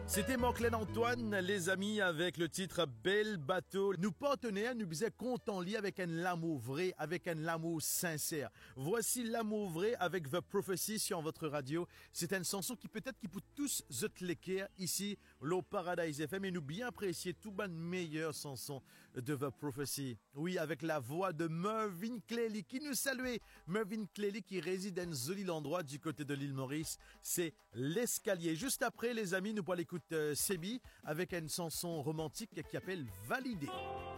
C'était Morclen Antoine, les amis, avec le titre Bel Bateau. Nous partenaires, nous disons content lié avec un l'amour vrai, avec un l'amour sincère. Voici l'amour vrai avec The Prophecy sur votre radio. C'est une chanson qui peut-être qui peut tous l'équerre ici, l'au Paradise FM, et nous bien apprécier tout ban meilleure chanson de The Prophecy. Oui, avec la voix de Mervyn Cleary qui nous salue. Mervyn Cleary qui réside dans un joli endroit du côté de l'île Maurice. C'est l'escalier. Juste après, les amis, nous pourrons l'écouter Sebi avec une chanson romantique qui appelle Validé.